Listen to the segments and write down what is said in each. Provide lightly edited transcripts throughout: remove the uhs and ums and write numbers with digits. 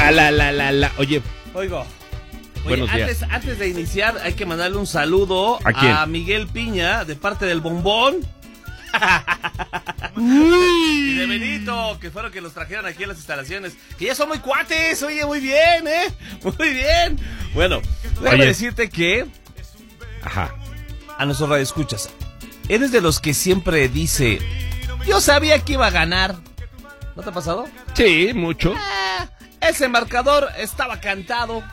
Oye, Oigo. Buenos días. Antes de iniciar, hay que mandarle un saludo ¿A Miguel Piña, de parte del Bombón. Y de Benito, que fueron que los trajeron aquí a las instalaciones. Que ya son muy cuates, oye, muy bien, muy bien. Bueno, déjame decirte que a nuestros radioescuchas, eres de los que siempre dice, yo sabía que iba a ganar. ¿No te ha pasado? Sí, mucho. Ese marcador estaba cantado.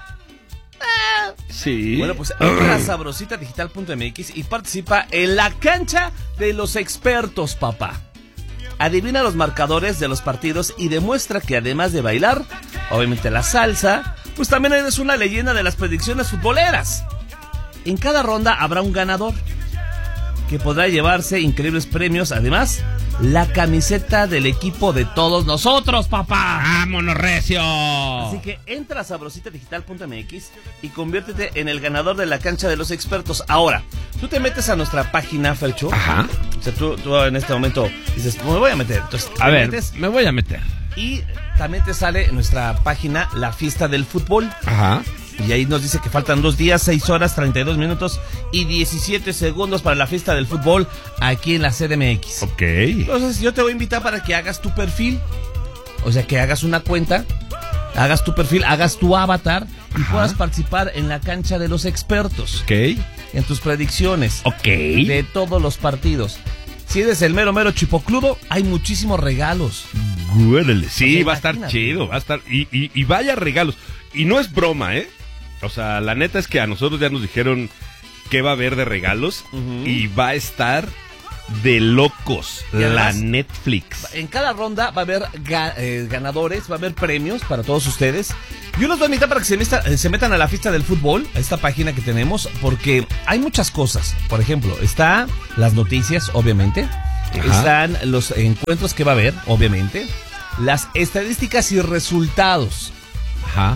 Sí. Bueno, pues entra a sabrositadigital.mx y participa en la cancha de los expertos, papá. Adivina los marcadores de los partidos y demuestra que además de bailar, obviamente la salsa, pues también eres una leyenda de las predicciones futboleras. En cada ronda habrá un ganador que podrá llevarse increíbles premios, además la camiseta del equipo de todos nosotros, papá. ¡Vámonos, recio! Así que entra a sabrositadigital.mx y conviértete en el ganador de la cancha de los expertos. Ahora, tú te metes a nuestra página, Fercho. Ajá. O sea, tú en este momento dices, me voy a meter. Entonces, A ver, me voy a meter. Y también te sale en nuestra página La Fiesta del Fútbol. Ajá. Y ahí nos dice que faltan 2 días, 6 horas, 32 minutos y 17 segundos para la Fiesta del Fútbol aquí en la CDMX. Ok. Entonces yo te voy a invitar para que hagas tu perfil. O sea, que hagas una cuenta, hagas tu perfil, hagas tu avatar y puedas participar en la cancha de los expertos. Ok. En tus predicciones. Ok. De todos los partidos. Si eres el mero chipocludo, hay muchísimos regalos. Guárale. Sí, Oye, va a estar imagínate. chido, va a estar... Y vaya regalos. Y no es broma, ¿eh? O sea, la neta es que a nosotros ya nos dijeron qué va a haber de regalos y va a estar de locos Y además, la Netflix. En cada ronda va a haber ganadores, va a haber premios para todos ustedes. Yo los voy a invitar para que se metan a la Fiesta del Fútbol, a esta página que tenemos, porque hay muchas cosas. Por ejemplo, está las noticias, obviamente. Están los encuentros que va a haber, obviamente. Las estadísticas y resultados. Ajá.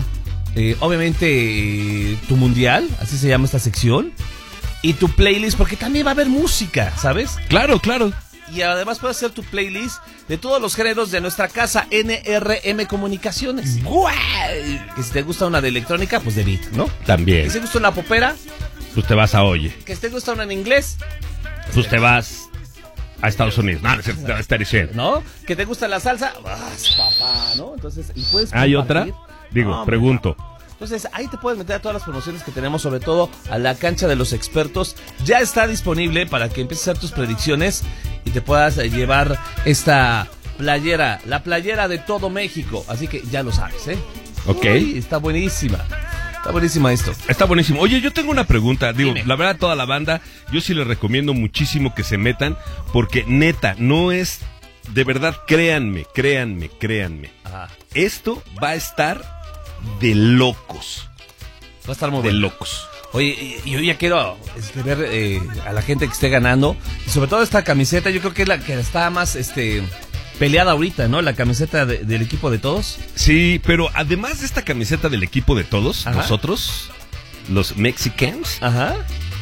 Obviamente tu mundial, así se llama esta sección. Y tu playlist, porque también va a haber música, ¿sabes? Claro, claro. Y además puedes hacer tu playlist de todos los géneros de nuestra casa NRM Comunicaciones. Que si te gusta una de electrónica, pues de beat, ¿no? También. Que si te gusta una popera, Pues te vas a Oye. que si te gusta una en inglés, Pues te vas a Estados Unidos. No, te va a estar diciendo. ¿no? Que te gusta la salsa, vas, papá, ¿no? Entonces, y puedes ¿Hay compartir. otra? Digo, No, pregunto. Entonces ahí te puedes meter a todas las promociones que tenemos, sobre todo a la cancha de los expertos. Ya está disponible para que empieces a hacer tus predicciones y te puedas llevar esta playera, la playera de todo México. Así que ya lo sabes, ¿eh? Ok. Uy, está buenísima. Está buenísima esto. Está buenísimo. Oye, yo tengo una pregunta. Digo, Dime. la verdad, toda la banda, yo sí les recomiendo muchísimo que se metan, porque neta, no es... De verdad, créanme. Ajá. Esto va a estar de locos. Va a estar muy De bueno. locos. Oye, y yo ya quiero ver a la gente que esté ganando. Y sobre todo esta camiseta, yo creo que es la que está más peleada ahorita, ¿no? La camiseta del equipo de todos. Sí, pero además de esta camiseta del equipo de todos, Ajá. nosotros, los Mexicans, Ajá.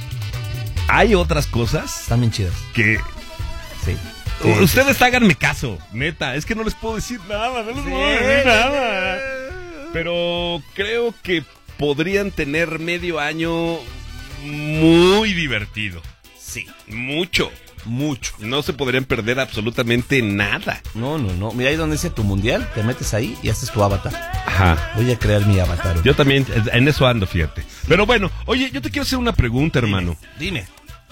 hay otras cosas Están bien chidas. que... Sí. Ustedes háganme caso, neta, es que no les puedo decir nada, no les puedo decir nada. Pero creo que podrían tener medio año muy divertido. Sí. Mucho. Mucho. No se podrían perder absolutamente nada. No. Mira ahí donde dice tu mundial, te metes ahí y haces tu avatar. Ajá. Voy a crear mi avatar. Yo también en eso ando, fíjate. Pero bueno, oye, yo te quiero hacer una pregunta, hermano. Dime.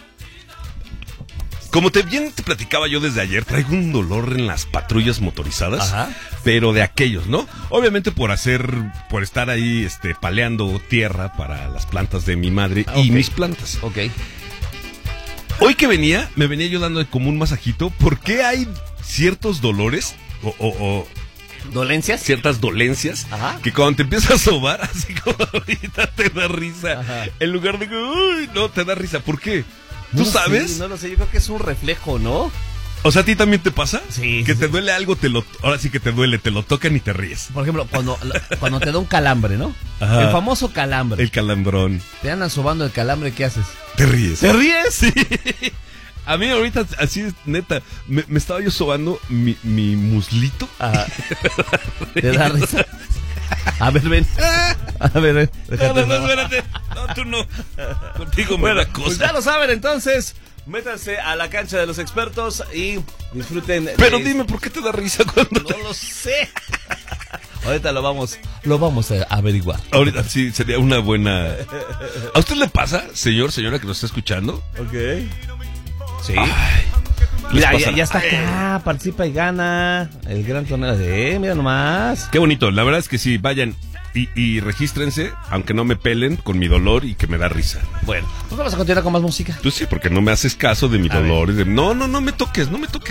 Como bien te platicaba yo desde ayer, traigo un dolor en las patrullas motorizadas, Ajá. pero de aquellos, ¿no? Obviamente por estar ahí paleando tierra para las plantas de mi madre y Ok. mis plantas. Ok. Hoy que me venía yo dando como un masajito, ¿por qué hay ciertos dolores o ¿Dolencias? ciertas dolencias Ajá. que cuando te empiezas a sobar, así como ahorita te da risa? Ajá. En lugar de que, uy, no, te da risa. ¿Por qué? No ¿Tú lo sabes? sé, no lo sé, yo creo que es un reflejo, ¿no? O sea, ¿a ti también te pasa? Sí, Que sí, te sí. duele algo, ahora sí que te duele, te lo tocan y te ríes. Por ejemplo, cuando te da un calambre, ¿no? Ajá. El famoso calambre. El calambrón. Te andan sobando el calambre, ¿qué haces? Te ríes. ¿Te ríes? Sí. A mí ahorita, así es, neta, me estaba yo sobando mi muslito. Ajá. ¿Te da risa? A ver, ven. A ver, ven. No, espérate. No, tú no. Contigo me da cosa. Pues ya lo saben, entonces. Métanse a la cancha de los expertos y disfruten. Pero dime, ¿por qué te da risa cuando No lo sé. Ahorita lo vamos a averiguar. Ahorita sí, sería una buena... ¿A usted le pasa, señora que nos está escuchando? Ok. Sí. Ay, Mira, ya está acá, participa y gana el gran torneo de... mira nomás. Qué bonito, la verdad es que sí, vayan y regístrense, aunque no me pelen con mi dolor y que me da risa. Bueno, pues vamos a continuar con más música. Tú sí, porque no me haces caso de mi dolor. Y de, no me toques.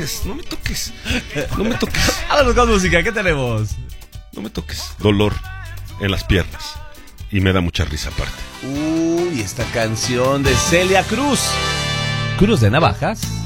Vámonos con música, ¿qué tenemos? No me toques. Dolor en las piernas. Y me da mucha risa aparte. Uy, esta canción de Celia Cruz. Cruz de Navajas.